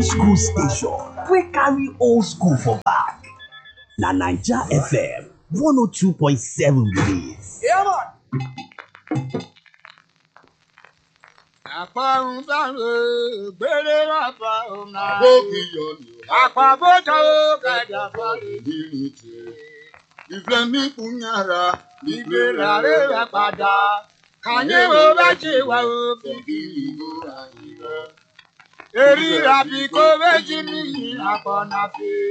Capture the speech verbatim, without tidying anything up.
new school station wey carry old school for back. Na Naija F M one oh two point seven be dis. Yeah, man. Àparùn sáré gbére rábà ọ̀nà. Àbókìyọ ni ó. Àpàbọ̀jà ó kàjà fọ́lẹ̀. Nínú tiẹ̀. Ìfẹ́ ní kúnyàrá. Ìgbéra rẹ̀ rẹ̀ padà. Kànyé wo bá ṣe wà ó fìdí ìlú àyíká. Èrí ràbí kó méjì ní ìlàpọ̀ náà fi.